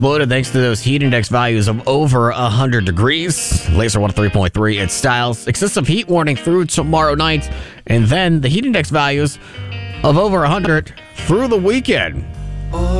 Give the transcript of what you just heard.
exploded thanks to those heat index values of over 100 degrees. Laser 103.3 at Styles. Excessive heat warning through tomorrow night. And then the heat index values of over 100 through the weekend.